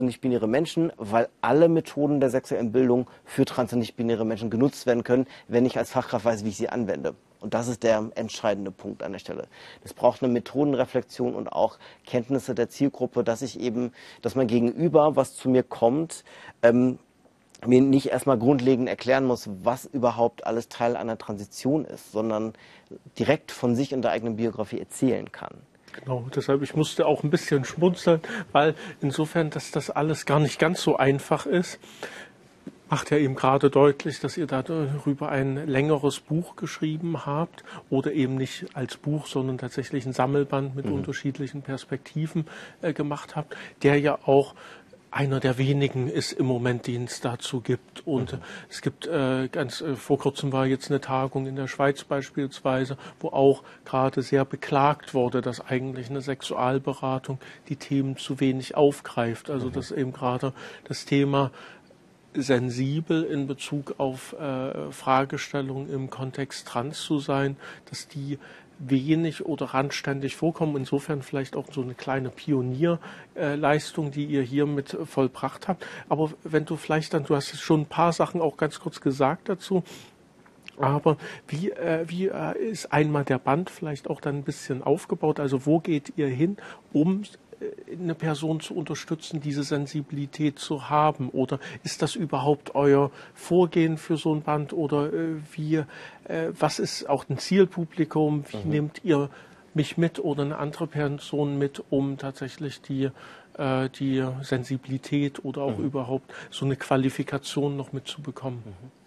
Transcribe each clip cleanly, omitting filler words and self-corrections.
nicht-binäre Menschen, weil alle Methoden der sexuellen Bildung für trans- und nicht-binäre Menschen genutzt werden können, wenn ich als Fachkraft weiß, wie ich sie anwende. Und das ist der entscheidende Punkt an der Stelle. Es braucht eine Methodenreflexion und auch Kenntnisse der Zielgruppe, dass man gegenüber, was zu mir kommt, mir nicht erstmal grundlegend erklären muss, was überhaupt alles Teil einer Transition ist, sondern direkt von sich und der eigenen Biografie erzählen kann. Genau, deshalb, ich musste auch ein bisschen schmunzeln, weil insofern, dass das alles gar nicht ganz so einfach ist, macht ja eben gerade deutlich, dass ihr darüber ein längeres Buch geschrieben habt oder eben nicht als Buch, sondern tatsächlich ein Sammelband mit unterschiedlichen Perspektiven gemacht habt, der ja auch einer der wenigen ist im Moment, den es dazu gibt. Und es gibt vor kurzem war jetzt eine Tagung in der Schweiz beispielsweise, wo auch gerade sehr beklagt wurde, dass eigentlich eine Sexualberatung die Themen zu wenig aufgreift. Also dass eben gerade das Thema sensibel in Bezug auf Fragestellungen im Kontext trans zu sein, dass die wenig oder randständig vorkommen. Insofern vielleicht auch so eine kleine Pionierleistung, die ihr hier mit vollbracht habt. Aber wenn du vielleicht dann, du hast jetzt schon ein paar Sachen auch ganz kurz gesagt dazu, aber wie ist einmal der Band vielleicht auch dann ein bisschen aufgebaut? Also wo geht ihr hin, um eine Person zu unterstützen, diese Sensibilität zu haben? Oder ist das überhaupt euer Vorgehen für so ein Band? Oder was ist auch ein Zielpublikum? Wie nehmt ihr mich mit oder eine andere Person mit, um tatsächlich die Sensibilität oder auch überhaupt so eine Qualifikation noch mitzubekommen?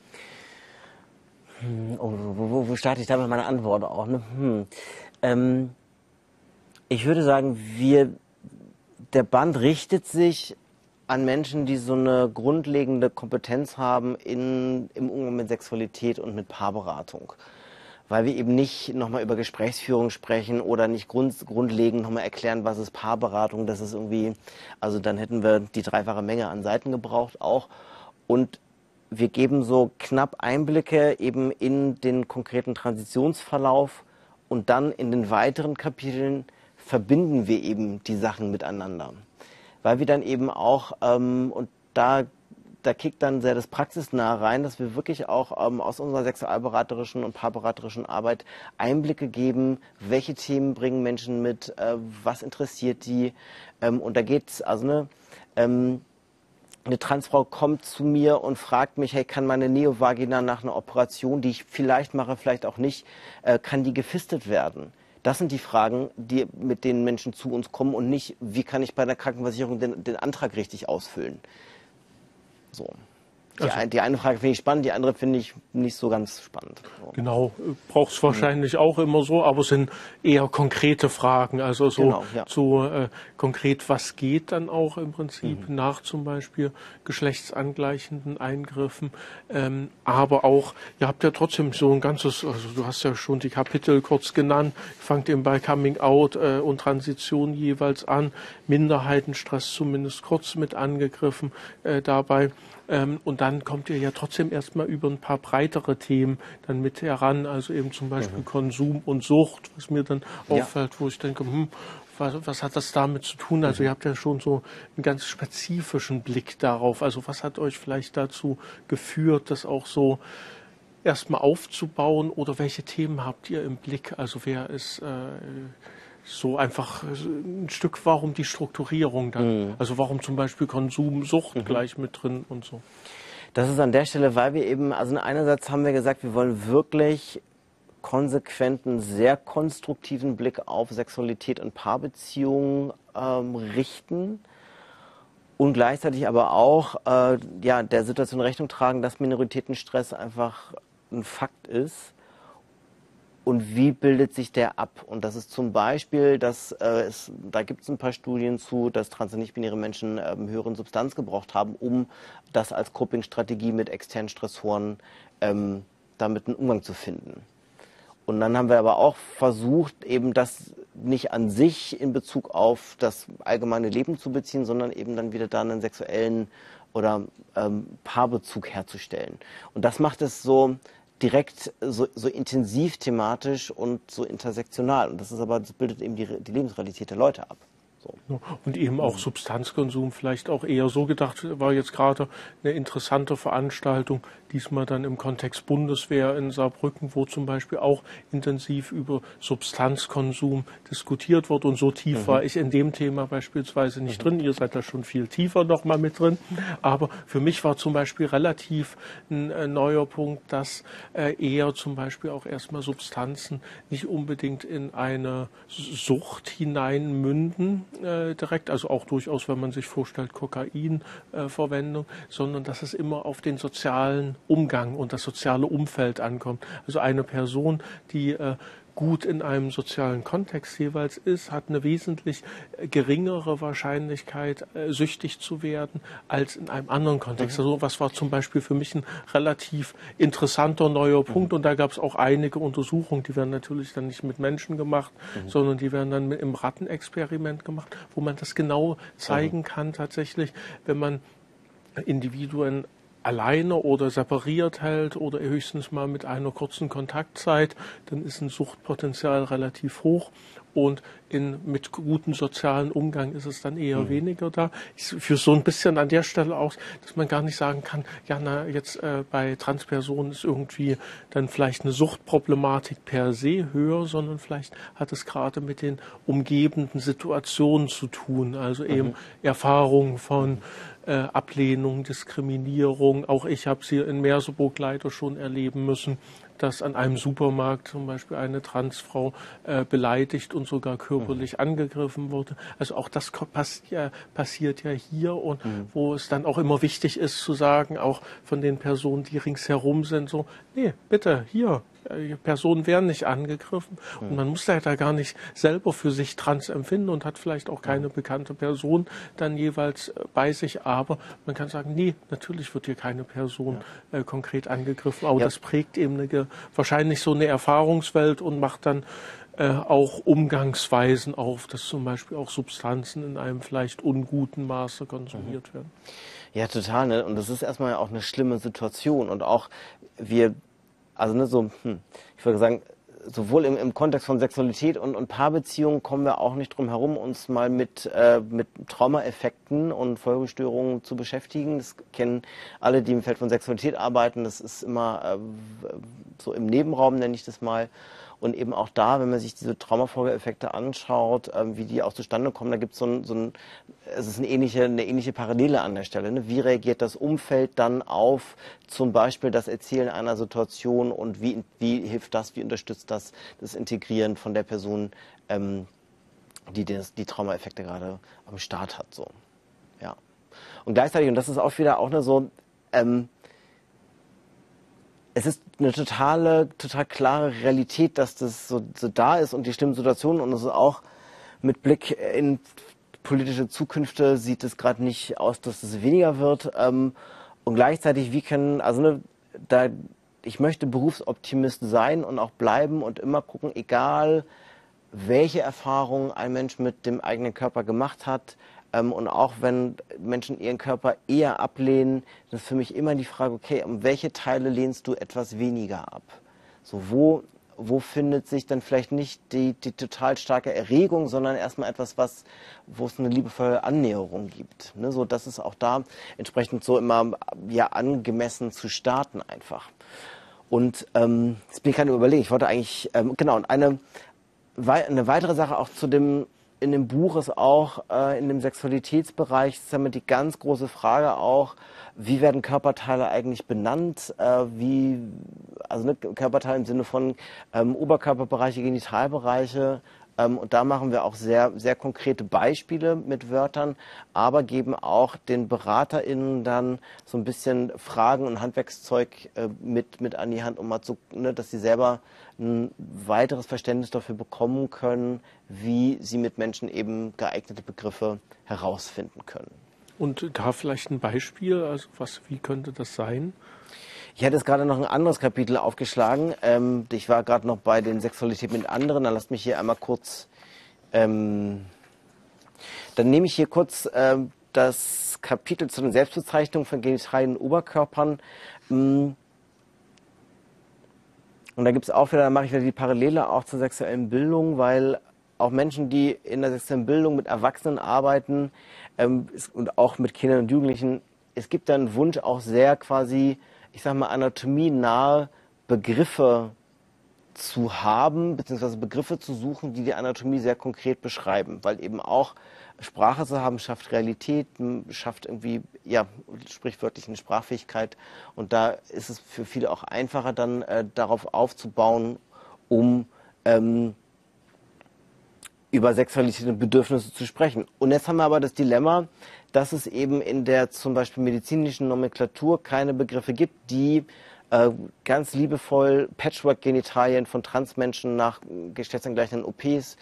Wo starte ich da mit meiner Antwort auch? Ne? Ich würde sagen, der Band richtet sich an Menschen, die so eine grundlegende Kompetenz haben im Umgang mit Sexualität und mit Paarberatung. Weil wir eben nicht nochmal über Gesprächsführung sprechen oder nicht grundlegend nochmal erklären, was ist Paarberatung. Das ist irgendwie, also dann hätten wir die dreifache Menge an Seiten gebraucht auch. Und wir geben so knapp Einblicke eben in den konkreten Transitionsverlauf und dann in den weiteren Kapiteln verbinden wir eben die Sachen miteinander. Weil wir dann eben auch, und da kickt dann sehr das Praxisnahe rein, dass wir wirklich auch aus unserer sexualberaterischen und paarberaterischen Arbeit Einblicke geben, welche Themen bringen Menschen mit, was interessiert die. Und da geht's, also eine Transfrau kommt zu mir und fragt mich, hey, kann meine Neovagina nach einer Operation, die ich vielleicht mache, vielleicht auch nicht, kann die gefistet werden? Das sind die Fragen, mit denen Menschen zu uns kommen und nicht, wie kann ich bei der Krankenversicherung den Antrag richtig ausfüllen. So. Die eine Frage finde ich spannend, die andere finde ich nicht so ganz spannend. So. Genau, braucht es wahrscheinlich auch immer so, aber es sind eher konkrete Fragen, also so, Genau, ja. Konkret, was geht dann auch im Prinzip nach zum Beispiel geschlechtsangleichenden Eingriffen, aber auch, ihr habt ja trotzdem so ein ganzes, also du hast ja schon die Kapitel kurz genannt, fangt eben bei Coming Out und Transition jeweils an, Minderheitenstress zumindest kurz mit angegriffen dabei. Und dann kommt ihr ja trotzdem erstmal über ein paar breitere Themen dann mit heran, also eben zum Beispiel Konsum und Sucht, was mir dann auffällt, wo ich denke, was hat das damit zu tun? Also ihr habt ja schon so einen ganz spezifischen Blick darauf. Also was hat euch vielleicht dazu geführt, das auch so erstmal aufzubauen oder welche Themen habt ihr im Blick? Also wer ist so einfach ein Stück, warum die Strukturierung dann? Also warum zum Beispiel Konsum, Sucht gleich mit drin und so? Das ist an der Stelle, weil wir eben, also einerseits haben wir gesagt, wir wollen wirklich konsequenten, sehr konstruktiven Blick auf Sexualität und Paarbeziehungen richten und gleichzeitig aber auch der Situation Rechnung tragen, dass Minoritätenstress einfach ein Fakt ist. Und wie bildet sich der ab? Und das ist zum Beispiel, da gibt es ein paar Studien zu, dass trans- und nicht-binäre Menschen höheren Substanzgebrauch haben, um das als Coping-Strategie mit externen Stressoren damit einen Umgang zu finden. Und dann haben wir aber auch versucht, eben das nicht an sich in Bezug auf das allgemeine Leben zu beziehen, sondern eben dann wieder da einen sexuellen oder Paarbezug herzustellen. Und das macht es so direkt so intensiv thematisch und so intersektional. Und das bildet eben die Lebensrealität der Leute ab. So. Und eben auch Substanzkonsum vielleicht auch eher so gedacht, war jetzt gerade eine interessante Veranstaltung, diesmal dann im Kontext Bundeswehr in Saarbrücken, wo zum Beispiel auch intensiv über Substanzkonsum diskutiert wird. Und so tief war ich in dem Thema beispielsweise nicht drin. Ihr seid da schon viel tiefer noch mal mit drin. Aber für mich war zum Beispiel relativ ein neuer Punkt, dass eher zum Beispiel auch erstmal Substanzen nicht unbedingt in eine Sucht hineinmünden, direkt, also auch durchaus, wenn man sich vorstellt, Kokainverwendung, sondern dass es immer auf den sozialen Umgang und das soziale Umfeld ankommt. Also eine Person, die gut in einem sozialen Kontext jeweils ist, hat eine wesentlich geringere Wahrscheinlichkeit, süchtig zu werden, als in einem anderen Kontext. Also was war zum Beispiel für mich ein relativ interessanter neuer Punkt. Und da gab es auch einige Untersuchungen, die werden natürlich dann nicht mit Menschen gemacht, sondern die werden dann im Rattenexperiment gemacht, wo man das genau zeigen kann tatsächlich, wenn man Individuen alleine oder separiert hält oder höchstens mal mit einer kurzen Kontaktzeit, dann ist ein Suchtpotenzial relativ hoch und mit gutem sozialen Umgang ist es dann eher weniger da. Ich führe so ein bisschen an der Stelle aus, dass man gar nicht sagen kann, ja, na, jetzt bei Transpersonen ist irgendwie dann vielleicht eine Suchtproblematik per se höher, sondern vielleicht hat es gerade mit den umgebenden Situationen zu tun, also eben Erfahrungen von Ablehnung, Diskriminierung. Auch ich habe sie in Merseburg leider schon erleben müssen, dass an einem Supermarkt zum Beispiel eine Transfrau beleidigt und sogar körperlich angegriffen wurde. Also auch das passiert ja hier und wo es dann auch immer wichtig ist zu sagen, auch von den Personen, die ringsherum sind, so, nee, bitte, hier, Personen werden nicht angegriffen und man muss da gar nicht selber für sich trans empfinden und hat vielleicht auch keine bekannte Person dann jeweils bei sich, aber man kann sagen, nee, natürlich wird hier keine Person konkret angegriffen, aber das prägt eben wahrscheinlich so eine Erfahrungswelt und macht dann auch Umgangsweisen auf, dass zum Beispiel auch Substanzen in einem vielleicht unguten Maße konsumiert werden. Ja, total, ne? Und das ist erstmal auch eine schlimme Situation und auch also ne, ich würde sagen, sowohl im Kontext von Sexualität und Paarbeziehungen kommen wir auch nicht drum herum, uns mal mit Traumaeffekten und Folgestörungen zu beschäftigen. Das kennen alle, die im Feld von Sexualität arbeiten. Das ist immer so im Nebenraum, nenne ich das mal. Und eben auch da, wenn man sich diese Traumafolgeeffekte anschaut, wie die auch zustande kommen, da gibt es es ist eine ähnliche Parallele an der Stelle. Ne? Wie reagiert das Umfeld dann auf zum Beispiel das Erzählen einer Situation und wie hilft das, wie unterstützt das Integrieren von der Person, die Traumaeffekte gerade am Start hat. So. Ja. Und gleichzeitig, und das ist auch wieder es ist eine total klare Realität, dass das so da ist und die schlimmen Situationen und es ist auch mit Blick in politische Zukünfte sieht es gerade nicht aus, dass es weniger wird. Und gleichzeitig, ich möchte Berufsoptimist sein und auch bleiben und immer gucken, egal welche Erfahrungen ein Mensch mit dem eigenen Körper gemacht hat, und auch wenn Menschen ihren Körper eher ablehnen, dann ist für mich immer die Frage, okay, um welche Teile lehnst du etwas weniger ab? So, wo findet sich dann vielleicht nicht die total starke Erregung, sondern erstmal etwas, wo es eine liebevolle Annäherung gibt. Ne? So, das ist auch da entsprechend so immer angemessen zu starten einfach. Und jetzt bin ich gerade überlegen, ich wollte eigentlich, genau, und eine weitere Sache auch in dem Buch ist auch in dem Sexualitätsbereich ist damit die ganz große Frage auch, wie werden Körperteile eigentlich benannt? Körperteile im Sinne von Oberkörperbereiche, Genitalbereiche. Und da machen wir auch sehr, sehr konkrete Beispiele mit Wörtern, aber geben auch den BeraterInnen dann so ein bisschen Fragen und Handwerkszeug mit an die Hand, um mal dass sie selber ein weiteres Verständnis dafür bekommen können, wie sie mit Menschen eben geeignete Begriffe herausfinden können. Und da vielleicht ein Beispiel, also wie könnte das sein? Ich hatte jetzt gerade noch ein anderes Kapitel aufgeschlagen. Ich war gerade noch bei den Sexualität mit anderen. Dann lasst mich hier einmal kurz. Dann nehme ich hier kurz das Kapitel zu den Selbstbezeichnungen von Genitalien und Oberkörpern. Und da gibt es auch wieder, da mache ich wieder die Parallele auch zur sexuellen Bildung, weil auch Menschen, die in der sexuellen Bildung mit Erwachsenen arbeiten und auch mit Kindern und Jugendlichen, es gibt da einen Wunsch, auch sehr quasi, ich sag mal, anatomienahe Begriffe zu haben, beziehungsweise Begriffe zu suchen, die die Anatomie sehr konkret beschreiben, weil eben auch Sprache zu haben schafft Realität, schafft irgendwie, ja, sprichwörtlich eine Sprachfähigkeit, und da ist es für viele auch einfacher, dann darauf aufzubauen, um über Sexualität und Bedürfnisse zu sprechen. Und jetzt haben wir aber das Dilemma, dass es eben in der zum Beispiel medizinischen Nomenklatur keine Begriffe gibt, die ganz liebevoll Patchwork-Genitalien von Transmenschen nach geschlechtsangleichenden OPs,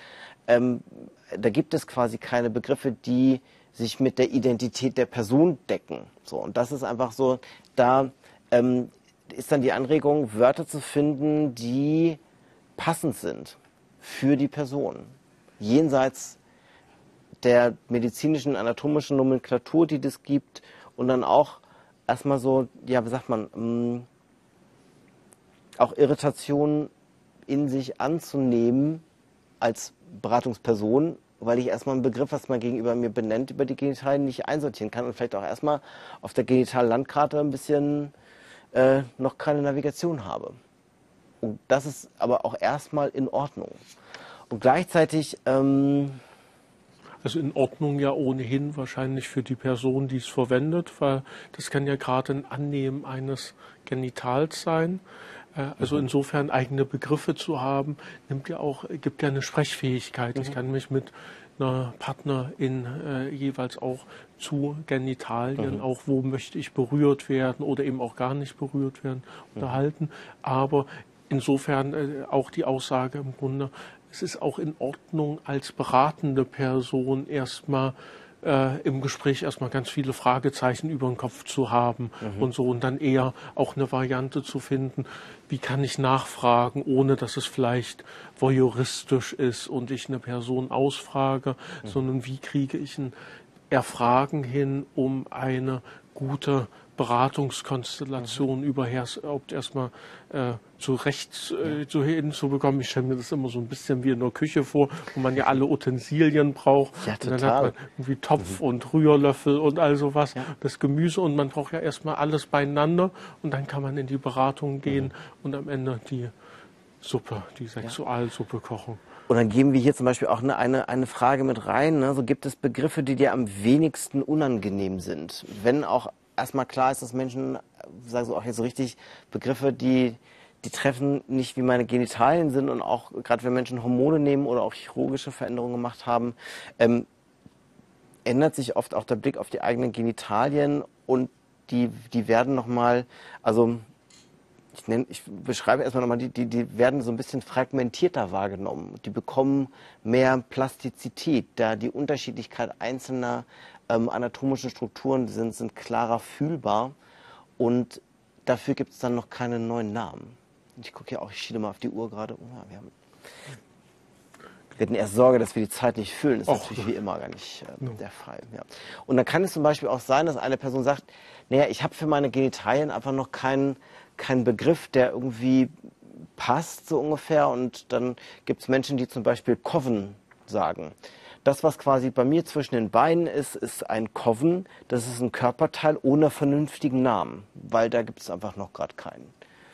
da gibt es quasi keine Begriffe, die sich mit der Identität der Person decken. So, und das ist einfach so, da ist dann die Anregung, Wörter zu finden, die passend sind für die Person. Jenseits der medizinischen, anatomischen Nomenklatur, die das gibt, und dann auch erstmal so, ja, wie sagt man, auch Irritationen in sich anzunehmen als Beratungsperson, weil ich erstmal einen Begriff, was man gegenüber mir benennt, über die Genitalien nicht einsortieren kann und vielleicht auch erstmal auf der Genitallandkarte ein bisschen noch keine Navigation habe. Und das ist aber auch erstmal in Ordnung. Und gleichzeitig also in Ordnung ja ohnehin wahrscheinlich für die Person, die es verwendet, weil das kann ja gerade ein Annehmen eines Genitals sein. Also insofern eigene Begriffe zu haben, gibt ja eine Sprechfähigkeit. Ich kann mich mit einer Partnerin jeweils auch zu Genitalien, auch wo möchte ich berührt werden oder eben auch gar nicht berührt werden, unterhalten. Aber insofern auch die Aussage im Grunde, es ist auch in Ordnung, als beratende Person erstmal im Gespräch erstmal ganz viele Fragezeichen über den Kopf zu haben und so, und dann eher auch eine Variante zu finden, wie kann ich nachfragen, ohne dass es vielleicht voyeuristisch ist und ich eine Person ausfrage, sondern wie kriege ich ein Erfragen hin, um eine gute Beratungskonstellation überhaupt erstmal hinzubekommen. Ich stelle mir das immer so ein bisschen wie in der Küche vor, wo man ja alle Utensilien braucht. Ja, und dann hat man irgendwie Topf und Rührlöffel und all sowas, das Gemüse, und man braucht ja erstmal alles beieinander, und dann kann man in die Beratung gehen und am Ende die Suppe, die Sexualsuppe kochen. Und dann geben wir hier zum Beispiel auch eine Frage mit rein. Ne? So, gibt es Begriffe, die dir am wenigsten unangenehm sind? Wenn auch erstmal klar ist, dass Menschen, sagen so auch jetzt so richtig, Begriffe, die treffen nicht, wie meine Genitalien sind, und auch gerade wenn Menschen Hormone nehmen oder auch chirurgische Veränderungen gemacht haben, ändert sich oft auch der Blick auf die eigenen Genitalien, und die werden nochmal, also ich beschreibe erstmal nochmal, die werden so ein bisschen fragmentierter wahrgenommen. Die bekommen mehr Plastizität, da die Unterschiedlichkeit einzelner anatomischen Strukturen sind klarer fühlbar, und dafür gibt es dann noch keine neuen Namen. Ich gucke ja auch, ich schiele mal auf die Uhr gerade. Wir hatten erst Sorge, dass wir die Zeit nicht füllen. Das ist natürlich wie immer gar nicht der Fall. Ja. Und dann kann es zum Beispiel auch sein, dass eine Person sagt, naja, ich habe für meine Genitalien einfach noch keinen Begriff, der irgendwie passt, so ungefähr. Und dann gibt es Menschen, die zum Beispiel Coven sagen. Das, was quasi bei mir zwischen den Beinen ist ein Coven. Das ist ein Körperteil ohne vernünftigen Namen, weil da gibt es einfach noch gerade keinen.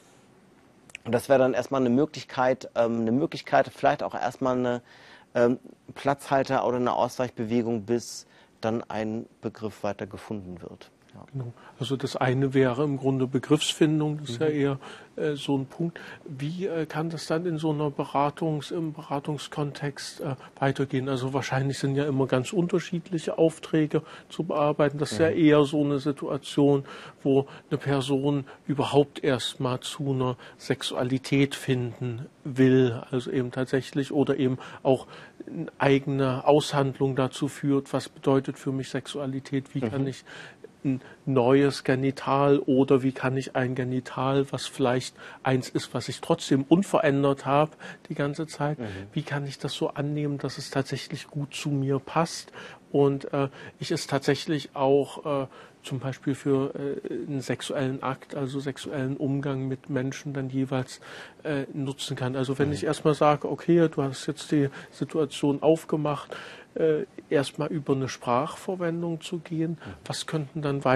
Und das wäre dann erstmal eine Möglichkeit, vielleicht auch erstmal eine Platzhalter oder eine Ausweichbewegung, bis dann ein Begriff weiter gefunden wird. Ja. Genau. Also das eine wäre im Grunde Begriffsfindung, das ist ja eher so ein Punkt. Wie kann das dann in so einer im Beratungskontext weitergehen? Also wahrscheinlich sind ja immer ganz unterschiedliche Aufträge zu bearbeiten. Das ist ja eher so eine Situation, wo eine Person überhaupt erst mal zu einer Sexualität finden will, also eben tatsächlich, oder eben auch eine eigene Aushandlung dazu führt, was bedeutet für mich Sexualität, wie kann ich ein neues Genital oder wie kann ich ein Genital, was vielleicht eins ist, was ich trotzdem unverändert habe die ganze Zeit, wie kann ich das so annehmen, dass es tatsächlich gut zu mir passt und ich es tatsächlich auch zum Beispiel für einen sexuellen Akt, also sexuellen Umgang mit Menschen dann jeweils nutzen kann. Also wenn ich erstmal sage, okay, du hast jetzt die Situation aufgemacht, erstmal über eine Sprachverwendung zu gehen, was könnten dann